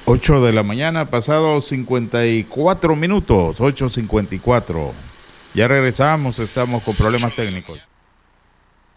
8 de la mañana, pasado 54 minutos, 8:54. Ya regresamos, estamos con problemas técnicos.